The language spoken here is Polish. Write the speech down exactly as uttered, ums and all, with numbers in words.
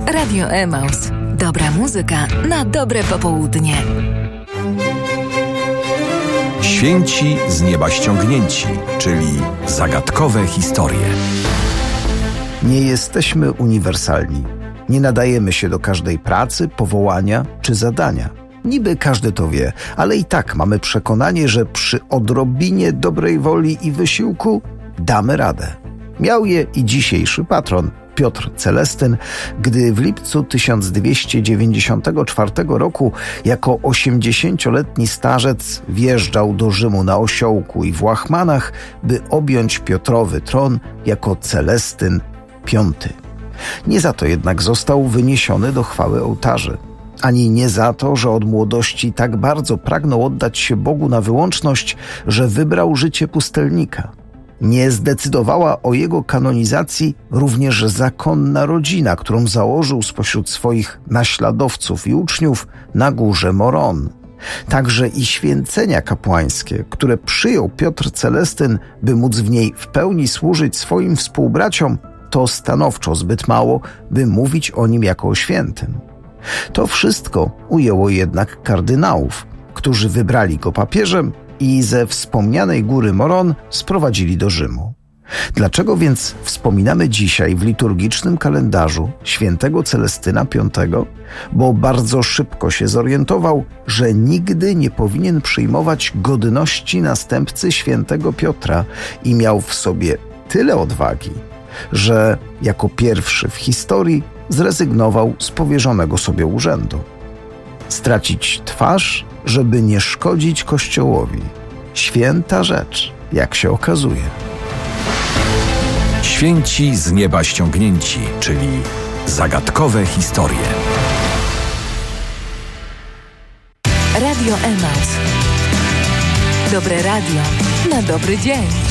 Radio Emaus. Dobra muzyka na dobre popołudnie. Święci z nieba ściągnięci, czyli zagadkowe historie. Nie jesteśmy uniwersalni. Nie nadajemy się do każdej pracy, powołania czy zadania. Niby każdy to wie, ale i tak mamy przekonanie, że przy odrobinie dobrej woli i wysiłku damy radę. Miał je i dzisiejszy patron, Piotr Celestyn, gdy w lipcu tysiąc dwieście dziewięćdziesiątego czwartego roku jako osiemdziesięcioletni starzec wjeżdżał do Rzymu na osiołku i w łachmanach, by objąć Piotrowy tron jako Celestyn piąty. Nie za to jednak został wyniesiony do chwały ołtarzy. Ani nie za to, że od młodości tak bardzo pragnął oddać się Bogu na wyłączność, że wybrał życie pustelnika. Nie zdecydowała o jego kanonizacji również zakonna rodzina, którą założył spośród swoich naśladowców i uczniów na górze Moron. Także i święcenia kapłańskie, które przyjął Piotr Celestyn, by móc w niej w pełni służyć swoim współbraciom, to stanowczo zbyt mało, by mówić o nim jako o świętym. To wszystko ujęło jednak kardynałów, którzy wybrali go papieżem i ze wspomnianej góry Moron sprowadzili do Rzymu. Dlaczego więc wspominamy dzisiaj w liturgicznym kalendarzu świętego Celestyna piątego? Bo bardzo szybko się zorientował, że nigdy nie powinien przyjmować godności następcy świętego Piotra i miał w sobie tyle odwagi, że jako pierwszy w historii zrezygnował z powierzonego sobie urzędu. Stracić twarz, żeby nie szkodzić Kościołowi. Święta rzecz, jak się okazuje. Święci z nieba ściągnięci, czyli zagadkowe historie. Radio Emaus. Dobre radio na dobry dzień.